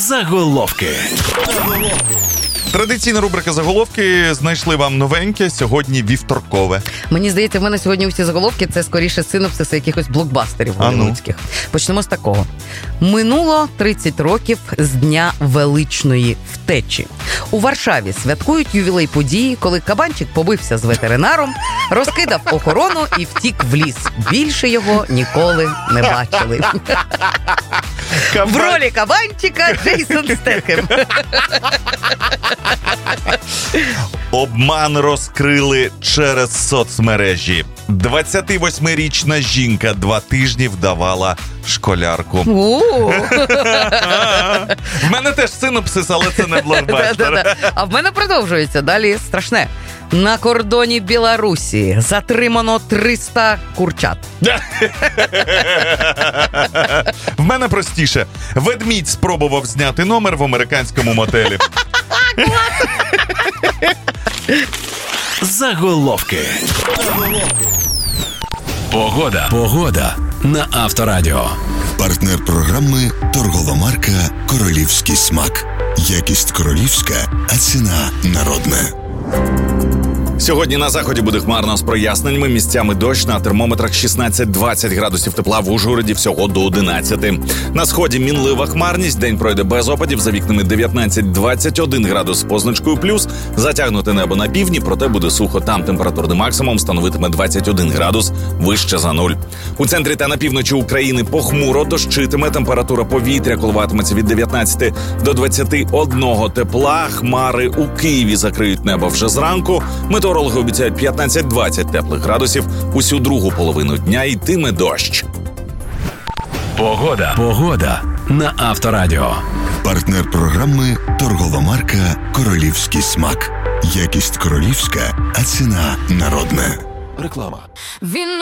Заголовки. Традиційна рубрика «Заголовки». Знайшли вам новеньке, сьогодні вівторкове. Мені здається, в мене сьогодні усі заголовки – це скоріше синопсиси якихось блокбастерів голлівудських. Почнемо з такого. Минуло 30 років з Дня величної втечі. У Варшаві святкують ювілей події, коли кабанчик побився з ветеринаром, розкидав охорону і втік в ліс. Більше його ніколи не бачили. В ролі кабанчика Джейсон Стетхем. Обман розкрили через соцмережі. 28-річна жінка 2 тижні вдавала школярку. В мене теж синопсис, але це не блокбастер. А в мене продовжується. Далі страшне. На кордоні Білорусі затримано 300 курчат. В мене простіше. Ведмідь спробував зняти номер в американському мотелі. Заголовки. Погода на Авторадіо. Партнер програми торгова марка «Королівський смак». Якість королівська, а ціна народна. Сьогодні на заході буде хмарно з проясненнями, місцями дощ, на термометрах 16-20 градусів тепла, в Ужгороді всього до 11. На сході мінлива хмарність, день пройде без опадів, за вікнами 19-21 градус з позначкою плюс, затягнуте небо на півдні, проте буде сухо, там температурний максимум становитиме 21 градус, вище за 0. У центрі та на півночі України похмуро, дощитиме, температура повітря коливатиметься від 19 до 21 тепла, хмари у Києві закриють небо вже зранку, метеорологи обіцяють 15-20 теплих градусів, усю другу половину дня йтиме дощ. Погода на Авторадіо. Партнер програми торгова марка «Королівський смак». Якість королівська, а ціна народна. Реклама.